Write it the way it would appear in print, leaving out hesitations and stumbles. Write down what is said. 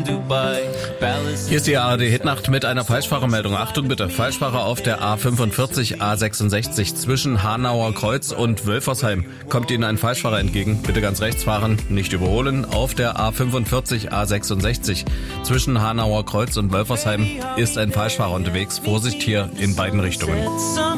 Hier ist die ARD-Hitnacht mit einer Falschfahrermeldung. Achtung bitte, Falschfahrer auf der A45, A66 zwischen Hanauer Kreuz und Wölfersheim. Kommt Ihnen ein Falschfahrer entgegen, bitte ganz rechts fahren, nicht überholen. Auf der A45, A66 zwischen Hanauer Kreuz und Wölfersheim ist ein Falschfahrer unterwegs. Vorsicht hier in beiden Richtungen.